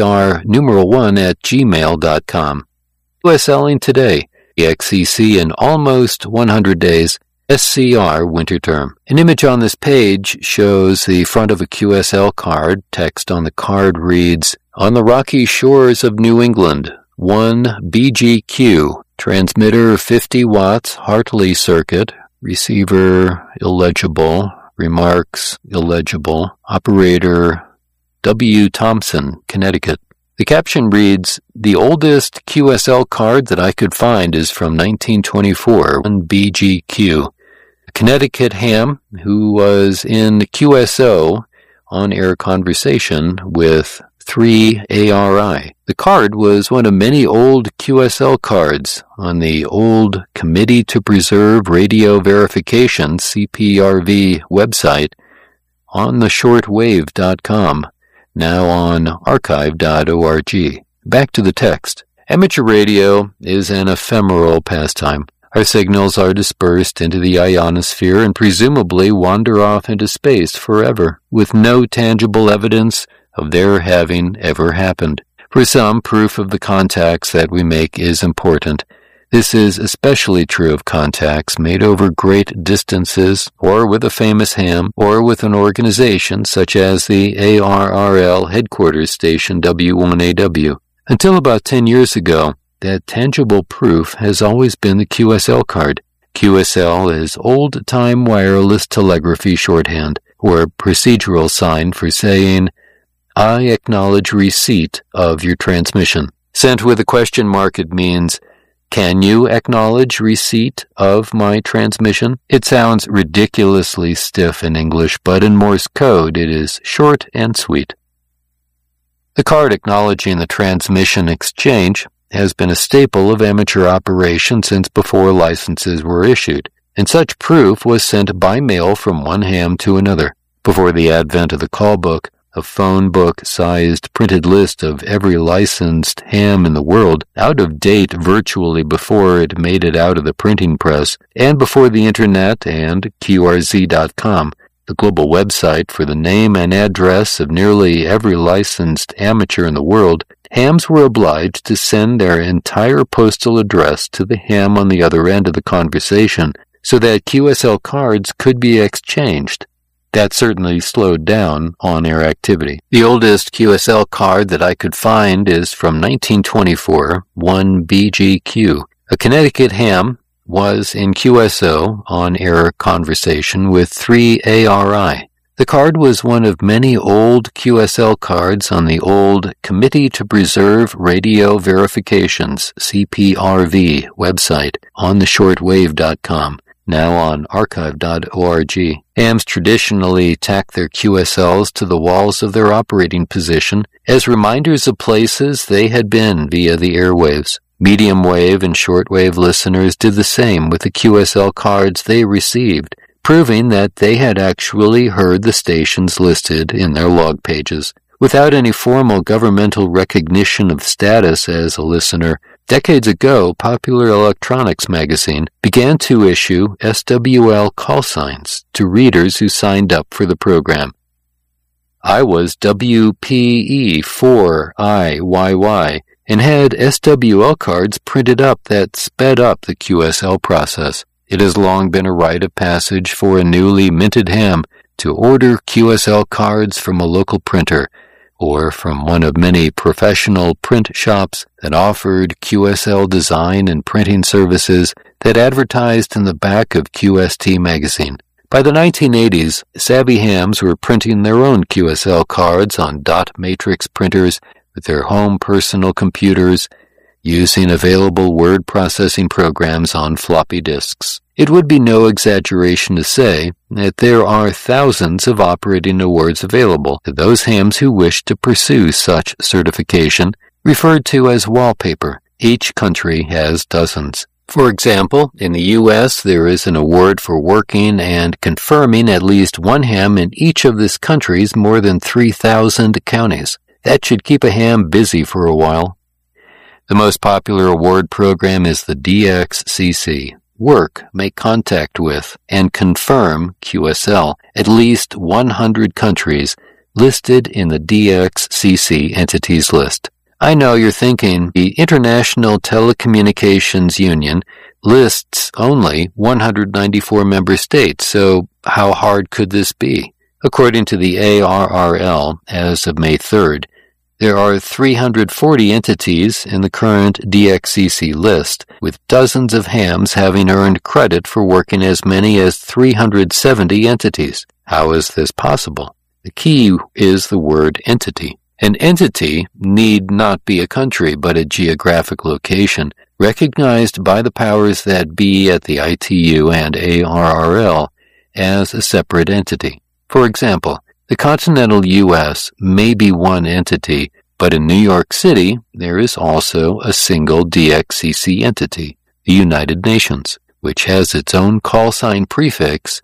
Speaker 7: ZR1 at gmail.com. Today, XCC in almost 100 days, SCR winter term. An image on this page shows the front of a QSL card. Text on the card reads, "On the rocky shores of New England, 1 BGQ, transmitter 50 watts, Hartley circuit, receiver illegible, remarks illegible, operator W. Thompson, Connecticut." The caption reads, "The oldest QSL card that I could find is from 1924, 1 BGQ. A Connecticut ham who was in QSO on-air conversation with 3 ARI. The card was one of many old QSL cards on the old Committee to Preserve Radio Verification, CPRV website on the shortwave.com. Now on archive.org. Back to the text. Amateur radio is an ephemeral pastime. Our signals are dispersed into the ionosphere and presumably wander off into space forever, with no tangible evidence of their having ever happened. For some, proof of the contacts that we make is important. This is especially true of contacts made over great distances, or with a famous ham, or with an organization such as the ARRL headquarters station W1AW. Until about 10 years ago, that tangible proof has always been the QSL card. QSL is old-time wireless telegraphy shorthand, or procedural sign for saying, "I acknowledge receipt of your transmission." Sent with a question mark, it means, "Can you acknowledge receipt of my transmission?" It sounds ridiculously stiff in English, but in Morse code it is short and sweet. The card acknowledging the transmission exchange has been a staple of amateur operation since before licenses were issued, and such proof was sent by mail from one ham to another. Before the advent of the call book, a phone book-sized printed list of every licensed ham in the world, out of date virtually before it made it out of the printing press, and before the Internet and QRZ.com, the global website for the name and address of nearly every licensed amateur in the world, hams were obliged to send their entire postal address to the ham on the other end of the conversation so that QSL cards could be exchanged. That certainly slowed down on-air activity. The oldest QSL card that I could find is from 1924, 1 BGQ. A Connecticut ham was in QSO on-air conversation with 3ARI. The card was one of many old QSL cards on the old Committee to Preserve Radio Verifications, CPRV, website on theshortwave.com, now on archive.org. Hams traditionally tack their QSLs to the walls of their operating position as reminders of places they had been via the airwaves. Medium wave and shortwave listeners did the same with the QSL cards they received, proving that they had actually heard the stations listed in their log pages. Without any formal governmental recognition of status as a listener, decades ago, Popular Electronics magazine began to issue SWL call signs to readers who signed up for the program. I was WPE4IYY and had SWL cards printed up that sped up the QSL process. It has long been a rite of passage for a newly minted ham to order QSL cards from a local printer or from one of many professional print shops that offered QSL design and printing services that advertised in the back of QST magazine. By the 1980s, savvy hams were printing their own QSL cards on dot matrix printers with their home personal computers, using available word processing programs on floppy disks. It would be no exaggeration to say that there are thousands of operating awards available to those hams who wish to pursue such certification, referred to as wallpaper. Each country has dozens. For example, in the U.S., there is an award for working and confirming at least one ham in each of this country's more than 3,000 counties. That should keep a ham busy for a while. The most popular award program is the DXCC. Work, make contact with, and confirm QSL. At least 100 countries listed in the DXCC entities list. I know you're thinking the International Telecommunications Union lists only 194 member states, so how hard could this be? According to the ARRL, as of May 3rd, there are 340 entities in the current DXCC list, with dozens of hams having earned credit for working as many as 370 entities. How is this possible? The key is the word entity. An entity need not be a country, but a geographic location, recognized by the powers that be at the ITU and ARRL as a separate entity. For example, the continental U.S. may be one entity, but in New York City, there is also a single DXCC entity, the United Nations, which has its own call sign prefix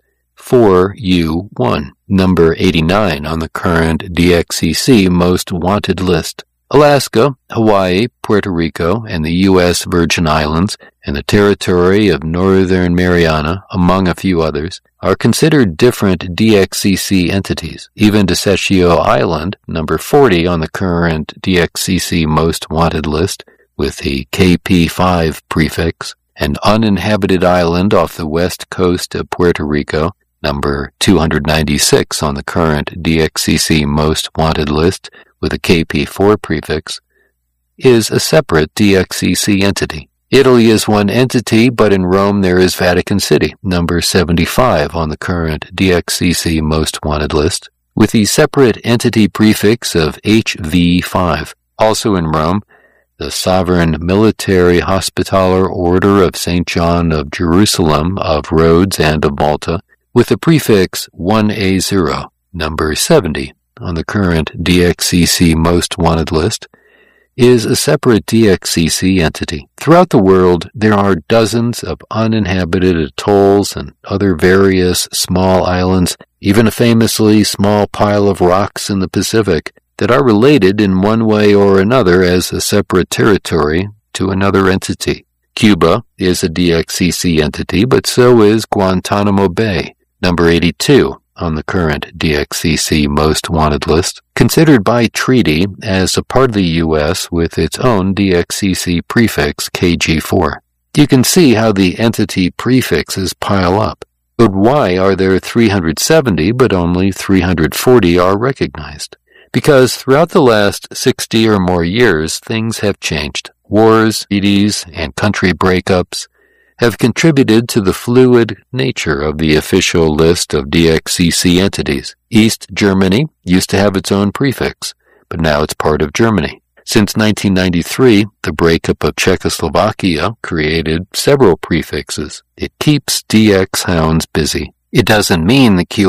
Speaker 7: 4U1, number 89 on the current DXCC Most Wanted list. Alaska, Hawaii, Puerto Rico, and the U.S. Virgin Islands, and the territory of Northern Mariana, among a few others, are considered different DXCC entities. Even Desechio Island, number 40 on the current DXCC Most Wanted list, with the KP5 prefix, an uninhabited island off the west coast of Puerto Rico, number 296 on the current DXCC Most Wanted list, with a KP4 prefix, is a separate DXCC entity. Italy is one entity, but in Rome there is Vatican City, number 75 on the current DXCC Most Wanted list, with the separate entity prefix of HV5. Also in Rome, the Sovereign Military Hospitaller Order of St. John of Jerusalem, of Rhodes, and of Malta, with the prefix 1A0, number 70 on the current DXCC Most Wanted list, is a separate DXCC entity. Throughout the world, there are dozens of uninhabited atolls and other various small islands, even a famously small pile of rocks in the Pacific, that are related in one way or another as a separate territory to another entity. Cuba is a DXCC entity, but so is Guantanamo Bay, number 82 on the current DXCC Most Wanted list, considered by treaty as a part of the U.S. with its own DXCC prefix KG4. You can see how the entity prefixes pile up. But why are there 370 but only 340 are recognized? Because throughout the last 60 or more years, things have changed. Wars, treaties, and country breakups have contributed to the fluid nature of the official list of DXCC entities. East Germany used to have its own prefix, but now it's part of Germany. Since 1993, the breakup of Czechoslovakia created several prefixes. It keeps DX hounds busy. It doesn't mean the